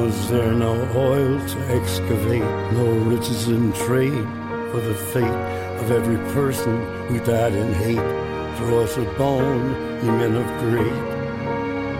Is there no oil to excavate, no riches in trade for the fate of every person who died in hate? Throw us a bone, ye men of great.